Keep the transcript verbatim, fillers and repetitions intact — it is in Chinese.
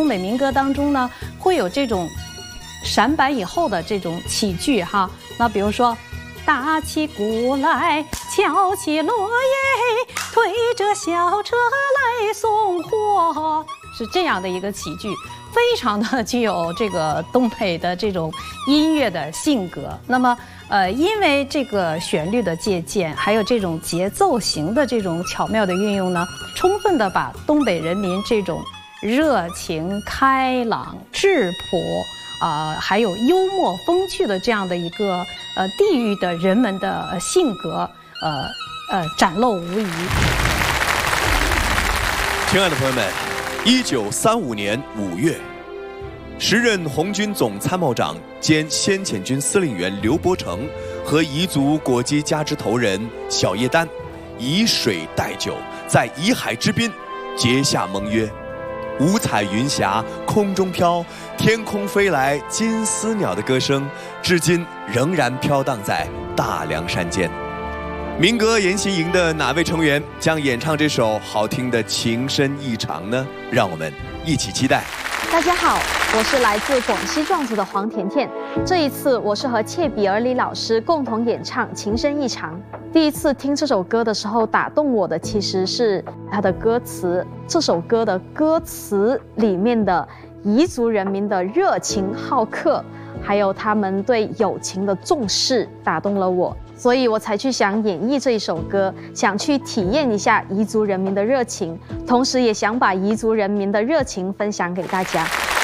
东北民歌当中呢，会有这种闪板以后的这种起句哈。那比如说，打起鼓来，敲起锣耶，推着小车来送货，是这样的一个起句。 非常的具有这个东北的这种音乐的性格。那么，呃，因为这个旋律的借鉴，还有这种节奏型的这种巧妙的运用呢，充分的把东北人民这种热情、开朗、质朴啊、呃，还有幽默风趣的这样的一个呃地域的人们的性格，呃呃展露无遗。 亲爱的朋友们。 一九三五年五月，时任红军总参谋长兼先遣军司令员刘伯承和彝族果基家之头人小叶丹，以水代酒，在沂海之滨结下盟约。五彩云霞空中飘，天空飞来金丝鸟的歌声，至今仍然飘荡在大凉山间。 民歌研习营的哪位成员将演唱这首好听的《情深意长》呢？让我们一起期待。 大家好，我是来自广西壮族的黄甜甜。这一次，我是和切比尔里老师共同演唱《情深意长》。第一次听这首歌的时候，打动我的其实是它的歌词。这首歌的歌词里面的彝族人民的热情好客，还有他们对友情的重视，打动了我。 所以我才去想演绎这一首歌，想去体验一下彝族人民的热情，同时也想把彝族人民的热情分享给大家。